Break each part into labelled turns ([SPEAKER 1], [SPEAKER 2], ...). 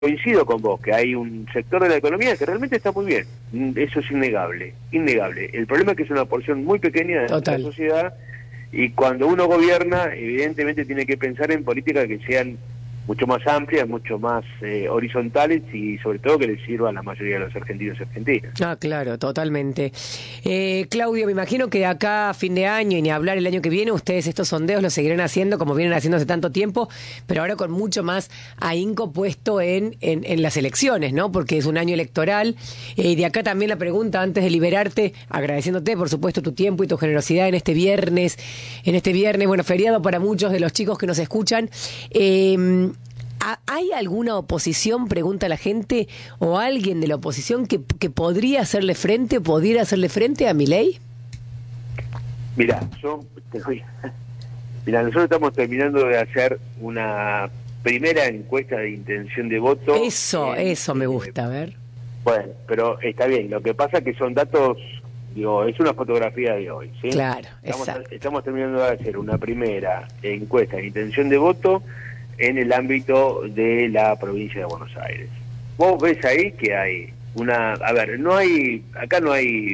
[SPEAKER 1] coincido con vos, que hay un sector de la economía que realmente está muy bien. Eso es innegable, innegable. El problema es que es una porción muy pequeña de la sociedad, y cuando uno gobierna, evidentemente tiene que pensar en políticas que sean mucho más amplias, mucho más horizontales, y sobre todo que les sirva a la mayoría de los argentinos y argentinas.
[SPEAKER 2] Ah, claro, totalmente. Claudio, me imagino que de acá a fin de año y ni hablar el año que viene, ustedes estos sondeos los seguirán haciendo como vienen haciendo hace tanto tiempo, pero ahora con mucho más ahínco puesto en las elecciones, ¿no? Porque es un año electoral. Y de acá también la pregunta, antes de liberarte, agradeciéndote, por supuesto, tu tiempo y tu generosidad en este viernes, bueno, feriado para muchos de los chicos que nos escuchan. ¿Hay alguna oposición, pregunta la gente, o alguien de la oposición que podría hacerle frente, pudiera hacerle frente a Milei?
[SPEAKER 1] Mira, nosotros estamos terminando de hacer una primera encuesta de intención de voto.
[SPEAKER 2] Eso me gusta, a ver.
[SPEAKER 1] Bueno, pero está bien, lo que pasa es que son datos, digo, es una fotografía de hoy, ¿sí?
[SPEAKER 2] Claro,
[SPEAKER 1] estamos terminando de hacer una primera encuesta de intención de voto en el ámbito de la provincia de Buenos Aires. Vos ves ahí que hay acá no hay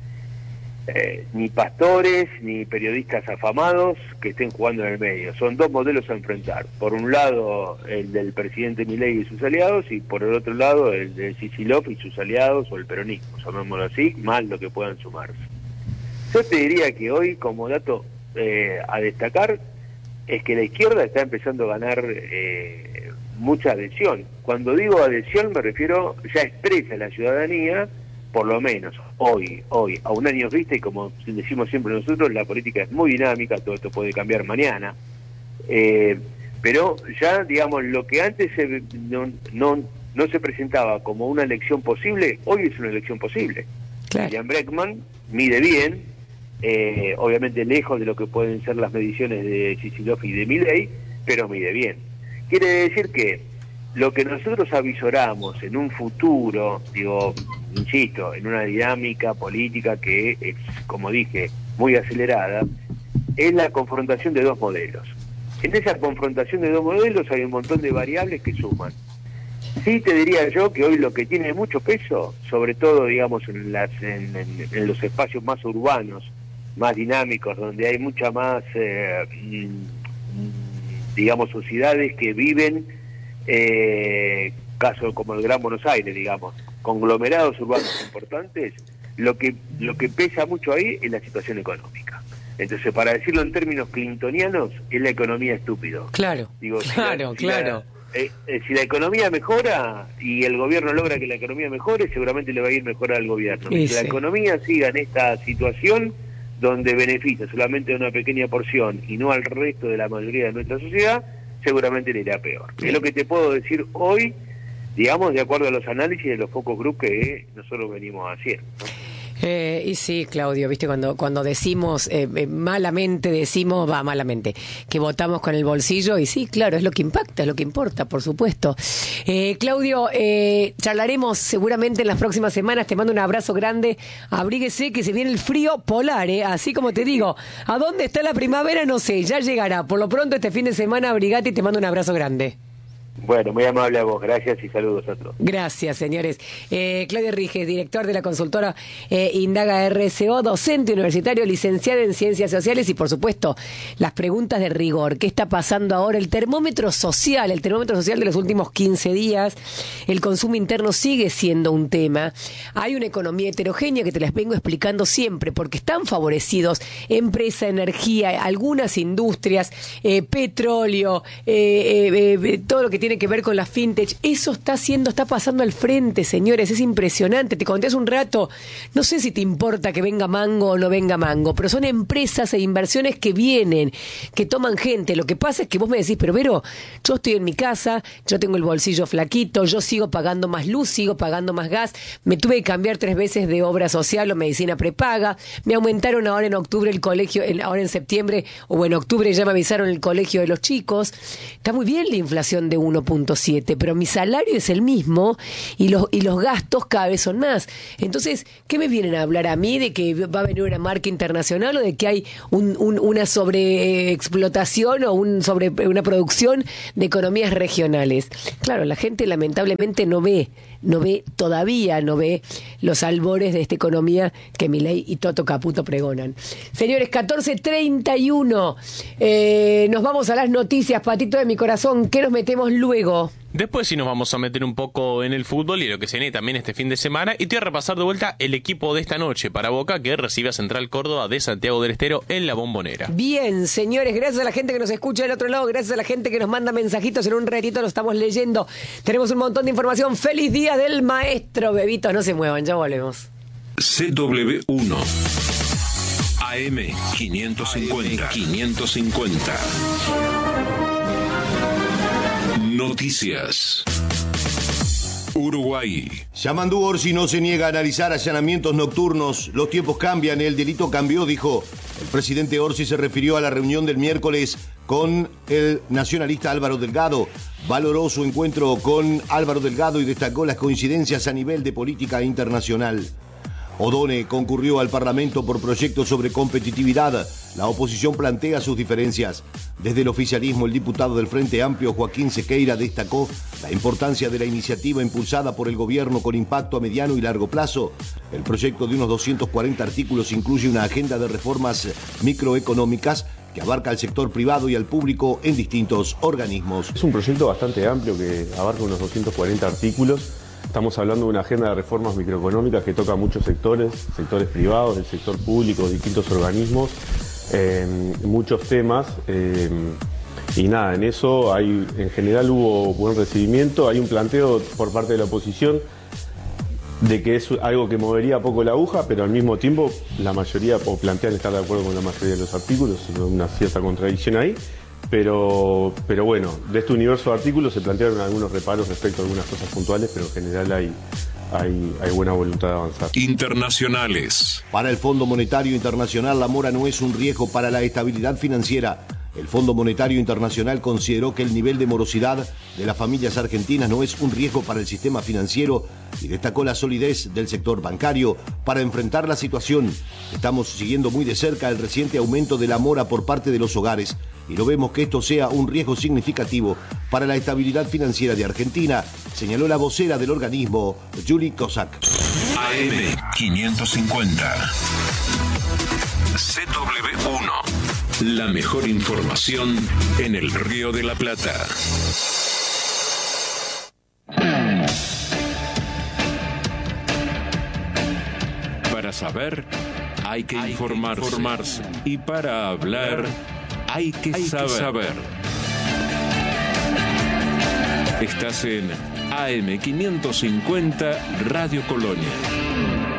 [SPEAKER 1] ni pastores ni periodistas afamados que estén jugando en el medio. Son dos modelos a enfrentar. Por un lado el del presidente Milei y sus aliados, y por el otro lado el de Kicillof y sus aliados, o el peronismo, llamémoslo así, más lo que puedan sumarse. Yo te diría que hoy, como dato a destacar, es que la izquierda está empezando a ganar mucha adhesión. Cuando digo adhesión me refiero, ya expresa la ciudadanía, por lo menos hoy, a un año vista, y como decimos siempre nosotros, la política es muy dinámica, todo esto puede cambiar mañana, pero ya, digamos, lo que antes no se presentaba como una elección posible, hoy es una elección posible.
[SPEAKER 2] Claro.
[SPEAKER 1] Jan Bregman mide bien, obviamente lejos de lo que pueden ser las mediciones de Kicillof y de Milei, pero mide bien. Quiere decir que lo que nosotros avisoramos en un futuro, digo, insisto, en una dinámica política que es, como dije, muy acelerada, es la confrontación de dos modelos. En esa confrontación de dos modelos hay un montón de variables que suman. Sí, te diría yo que hoy lo que tiene mucho peso, sobre todo, digamos, en los espacios más urbanos, más dinámicos, donde hay mucha más, digamos, sociedades que viven, caso como el Gran Buenos Aires, digamos, conglomerados urbanos importantes, lo que pesa mucho ahí es la situación económica. Entonces, para decirlo en términos clintonianos, es la economía estúpido.
[SPEAKER 2] Claro,
[SPEAKER 1] digo,
[SPEAKER 2] claro.
[SPEAKER 1] Si la economía mejora y el gobierno logra que la economía mejore, seguramente le va a ir mejor al gobierno. Si la economía siga en esta situación donde beneficia solamente a una pequeña porción y no al resto de la mayoría de nuestra sociedad, seguramente le irá peor. Es lo que te puedo decir hoy, digamos, de acuerdo a los análisis de los focus group que nosotros venimos haciendo, ¿no?
[SPEAKER 2] Y sí, Claudio, viste, cuando decimos malamente, que votamos con el bolsillo, y sí, claro, es lo que impacta, es lo que importa, por supuesto. Claudio, charlaremos seguramente en las próximas semanas. Te mando un abrazo grande. Abríguese que se viene el frío polar, así como te digo. ¿A dónde está la primavera? No sé, ya llegará. Por lo pronto este fin de semana abrigate y te mando un abrazo grande.
[SPEAKER 1] Bueno, muy amable a vos, gracias y saludos a todos.
[SPEAKER 2] Gracias, señores. Claudio Riges, director de la consultora Indaga RSO, docente universitario, licenciado en Ciencias Sociales, y por supuesto, las preguntas de rigor. ¿Qué está pasando ahora? El termómetro social de los últimos 15 días. El consumo interno sigue siendo un tema. Hay una economía heterogénea que te las vengo explicando siempre, porque están favorecidos empresa, energía, algunas industrias, petróleo, todo lo que tiene que ver con la fintech. Eso está pasando al frente, señores, es impresionante. Te conté hace un rato, no sé si te importa que venga Mango o no venga Mango, pero son empresas e inversiones que vienen, que toman gente. Lo que pasa es que vos me decís, pero Vero, yo estoy en mi casa, yo tengo el bolsillo flaquito, yo sigo pagando más luz, sigo pagando más gas, me tuve que cambiar 3 veces de obra social o medicina prepaga, me aumentaron ahora en octubre el colegio, ahora en septiembre o en octubre ya me avisaron el colegio de los chicos. Está muy bien la inflación de 1%, 4.7, pero mi salario es el mismo y los gastos cada vez son más. Entonces, ¿qué me vienen a hablar a mí de que va a venir una marca internacional o de que hay una sobreexplotación o una producción de economías regionales? Claro, la gente lamentablemente no ve los albores de esta economía que Milei y Toto Caputo pregonan. Señores, 14:31, nos vamos a las noticias, patito de mi corazón. ¿Qué nos metemos luego?
[SPEAKER 3] Después sí nos vamos a meter un poco en el fútbol y lo que se viene también este fin de semana. Y te voy a repasar de vuelta el equipo de esta noche para Boca, que recibe a Central Córdoba de Santiago del Estero en la Bombonera.
[SPEAKER 2] Bien, señores, gracias a la gente que nos escucha del otro lado, gracias a la gente que nos manda mensajitos, en un ratito lo estamos leyendo. Tenemos un montón de información. ¡Feliz Día del Maestro! Bebitos, no se muevan, ya volvemos.
[SPEAKER 4] CW1 AM 550. Noticias. Uruguay.
[SPEAKER 5] Yamandú Orsi no se niega a analizar allanamientos nocturnos. Los tiempos cambian, el delito cambió, dijo. El presidente Orsi se refirió a la reunión del miércoles con el nacionalista Álvaro Delgado. Valoró su encuentro con Álvaro Delgado y destacó las coincidencias a nivel de política internacional. Odone concurrió al Parlamento por proyectos sobre competitividad. La oposición plantea sus diferencias. Desde el oficialismo, el diputado del Frente Amplio, Joaquín Sequeira, destacó la importancia de la iniciativa impulsada por el gobierno con impacto a mediano y largo plazo. El proyecto de unos 240 artículos incluye una agenda de reformas microeconómicas que abarca al sector privado y al público en distintos organismos.
[SPEAKER 6] Es un proyecto bastante amplio que abarca unos 240 artículos. Estamos hablando de una agenda de reformas microeconómicas que toca muchos sectores privados, el sector público, distintos organismos, muchos temas. Y nada, en eso en general hubo buen recibimiento. Hay un planteo por parte de la oposición de que es algo que movería poco la aguja, pero al mismo tiempo la mayoría, o plantean estar de acuerdo con la mayoría de los artículos, una cierta contradicción ahí. Pero bueno, de este universo de artículos se plantearon algunos reparos respecto a algunas cosas puntuales, pero en general hay buena voluntad de avanzar.
[SPEAKER 4] Internacionales.
[SPEAKER 5] Para el Fondo Monetario Internacional, la mora no es un riesgo para la estabilidad financiera. El Fondo Monetario Internacional consideró que el nivel de morosidad de las familias argentinas no es un riesgo para el sistema financiero y destacó la solidez del sector bancario para enfrentar la situación. Estamos siguiendo muy de cerca el reciente aumento de la mora por parte de los hogares y no vemos que esto sea un riesgo significativo para la estabilidad financiera de Argentina, señaló la vocera del organismo, Julie Kozak.
[SPEAKER 4] AM 550. CW1. La mejor información en el Río de la Plata. Para saber, hay que informarse. Y para hablar, hay que saber. Estás en AM 550 Radio Colonia.